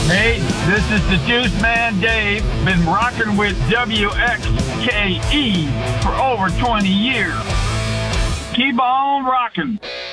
Hey, this is the Juice Man Dave. Been rocking with WXKE for over 20 years. Keep on rocking.